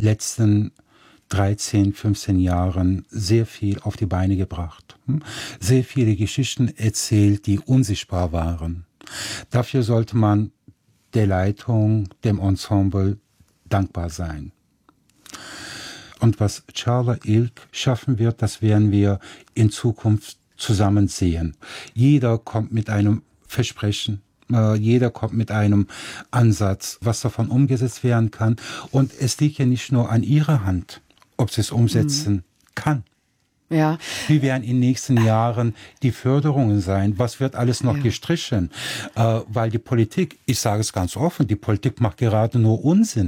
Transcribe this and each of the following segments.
letzten 13, 15 Jahren sehr viel auf die Beine gebracht. Sehr viele Geschichten erzählt, die unsichtbar waren. Dafür sollte man der Leitung, dem Ensemble dankbar sein. Und was Çağla İlk schaffen wird, das werden wir in Zukunft zusammen sehen. Jeder kommt mit einem Versprechen, jeder kommt mit einem Ansatz, was davon umgesetzt werden kann. Und es liegt ja nicht nur an ihrer Hand, ob sie es umsetzen kann. Ja. Wie werden in den nächsten Jahren die Förderungen sein? Was wird alles noch gestrichen? Weil die Politik, ich sage es ganz offen, die Politik macht gerade nur Unsinn.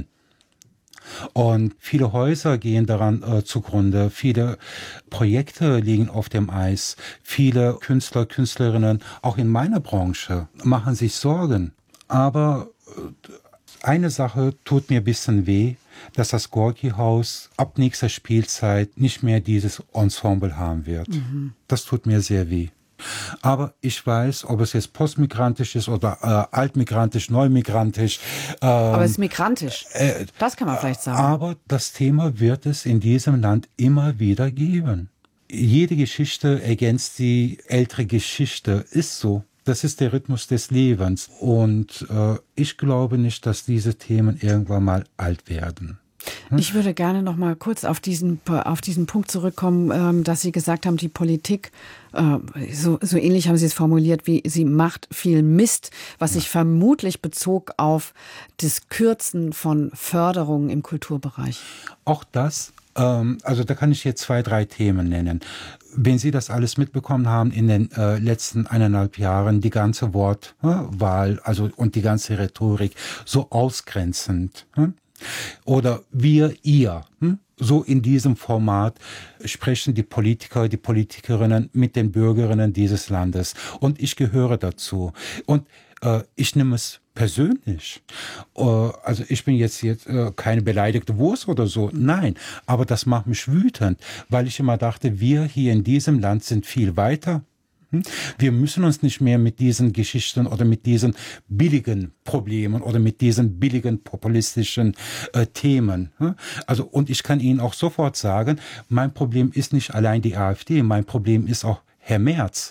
Und viele Häuser gehen daran zugrunde, viele Projekte liegen auf dem Eis, viele Künstler, Künstlerinnen, auch in meiner Branche, machen sich Sorgen. Aber eine Sache tut mir ein bisschen weh, dass das Gorki-Haus ab nächster Spielzeit nicht mehr dieses Ensemble haben wird. Das tut mir sehr weh. Aber ich weiß, ob es jetzt postmigrantisch ist oder altmigrantisch, neumigrantisch. Aber es ist migrantisch. Das kann man vielleicht sagen. Aber das Thema wird es in diesem Land immer wieder geben. Jede Geschichte ergänzt die ältere Geschichte. Ist so. Das ist der Rhythmus des Lebens. Und ich glaube nicht, dass diese Themen irgendwann mal alt werden. Ich würde gerne noch mal kurz auf diesen Punkt zurückkommen, dass Sie gesagt haben, die Politik, so ähnlich haben Sie es formuliert, wie sie macht viel Mist, was sich vermutlich bezog auf das Kürzen von Förderungen im Kulturbereich. Auch das, also da kann ich jetzt 2, 3 Themen nennen. Wenn Sie das alles mitbekommen haben in den letzten 1,5 Jahren, die ganze Wortwahl, also und die ganze Rhetorik so ausgrenzend, oder wir, ihr. So in diesem Format sprechen die Politiker, die Politikerinnen mit den Bürgerinnen dieses Landes. Und ich gehöre dazu. Und ich nehme es persönlich. Also ich bin jetzt keine beleidigte Wurst oder so. Nein, aber das macht mich wütend, weil ich immer dachte, wir hier in diesem Land sind viel weiter. Wir müssen uns nicht mehr mit diesen Geschichten oder mit diesen billigen Problemen oder mit diesen billigen populistischen Themen. Also, und ich kann Ihnen auch sofort sagen, mein Problem ist nicht allein die AfD, mein Problem ist auch Herr Merz.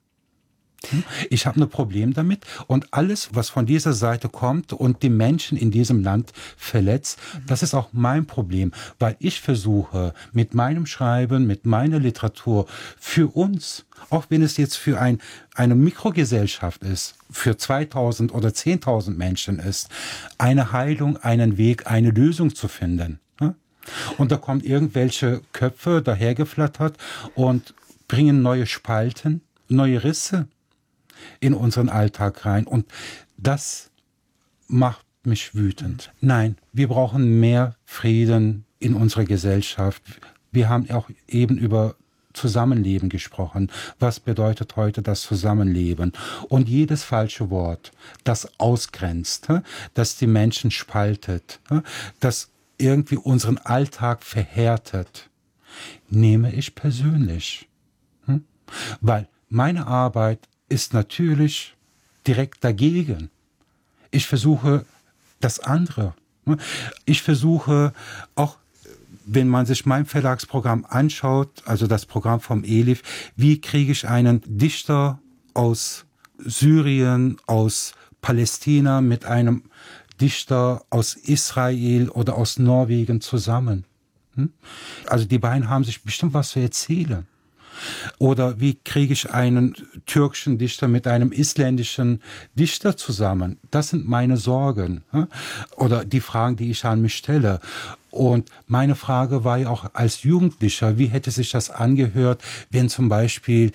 Ich habe ein Problem damit und alles, was von dieser Seite kommt und die Menschen in diesem Land verletzt, das ist auch mein Problem, weil ich versuche mit meinem Schreiben, mit meiner Literatur für uns, auch wenn es jetzt für eine Mikrogesellschaft ist, für 2.000 oder 10.000 Menschen ist, eine Heilung, einen Weg, eine Lösung zu finden. Und da kommen irgendwelche Köpfe dahergeflattert und bringen neue Spalten, neue Risse in unseren Alltag rein. Und das macht mich wütend. Nein, wir brauchen mehr Frieden in unserer Gesellschaft. Wir haben auch eben über Zusammenleben gesprochen. Was bedeutet heute das Zusammenleben? Und jedes falsche Wort, das ausgrenzt, das die Menschen spaltet, das irgendwie unseren Alltag verhärtet, nehme ich persönlich. Weil meine Arbeit ist natürlich direkt dagegen. Ich versuche das andere. Ich versuche auch, wenn man sich mein Verlagsprogramm anschaut, also das Programm vom Elif, wie kriege ich einen Dichter aus Syrien, aus Palästina mit einem Dichter aus Israel oder aus Norwegen zusammen? Also die beiden haben sich bestimmt was zu erzählen. Oder wie kriege ich einen türkischen Dichter mit einem isländischen Dichter zusammen? Das sind meine Sorgen. Oder die Fragen, die ich an mich stelle. Und meine Frage war ja auch als Jugendlicher, wie hätte sich das angehört, wenn zum Beispiel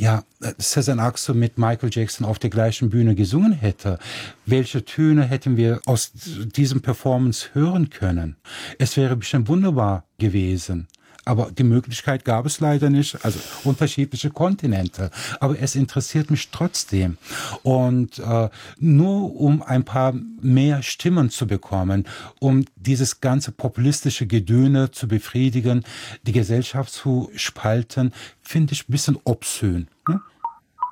Sezen Aksu mit Michael Jackson auf der gleichen Bühne gesungen hätte? Welche Töne hätten wir aus diesem Performance hören können? Es wäre bestimmt wunderbar gewesen. Aber die Möglichkeit gab es leider nicht, also unterschiedliche Kontinente. Aber es interessiert mich trotzdem. Und nur um ein paar mehr Stimmen zu bekommen, um dieses ganze populistische Gedöne zu befriedigen, die Gesellschaft zu spalten, finde ich ein bisschen obszön.